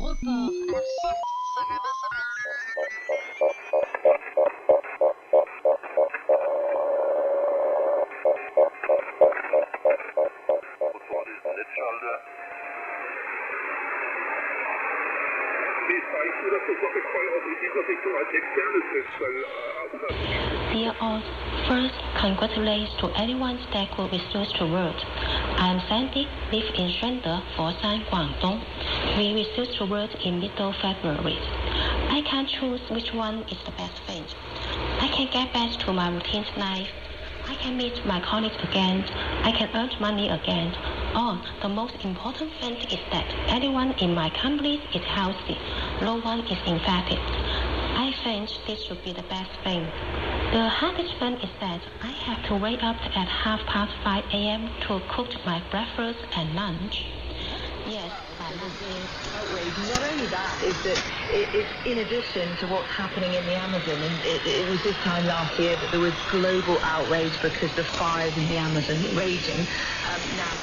report absent. Dear all, first, congratulations to everyone that could refuse to vote. I am Sandy, live in Shanda, Foshan, Guangdong. We refused to vote in middle February. I can't choose which one is the best thing. I can get back to my routine life. I can meet my colleagues again. I can earn money again. The most important thing is that everyone in my company is healthy. No one is infected. I think this should be the best thing. The hardest thing is that I have to wake up at 5:30 a.m. to cook my breakfast and lunch. Yes. Outrage. Not only that, is that it's in addition to what's happening in the Amazon, and it was this time last year that there was global outrage because the fires in the Amazon raging. Now